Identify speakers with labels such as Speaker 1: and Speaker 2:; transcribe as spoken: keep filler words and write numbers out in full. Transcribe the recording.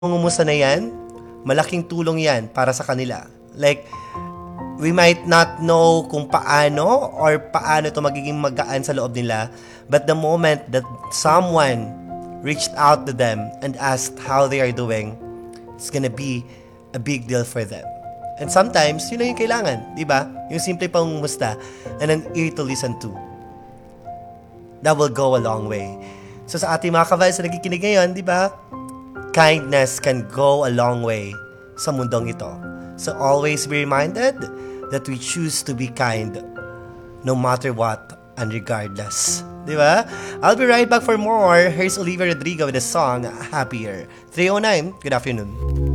Speaker 1: pangungumusta na yan, malaking tulong yan para sa kanila. Like, we might not know kung paano or paano ito magiging magaan sa loob nila, but the moment that someone reached out to them and asked how they are doing, it's gonna be a big deal for them. And sometimes, yun lang yung kailangan, di ba? Yung simple pangungumusta and an ear to listen to. That will go a long way. So sa ating mga ka-vibes na nakikinig ngayon, di ba? Kindness can go a long way sa mundong ito. So always be reminded that we choose to be kind no matter what and regardless. Di ba? I'll be right back for more. Here's Olivia Rodrigo with the song Happier. three oh nine, good afternoon.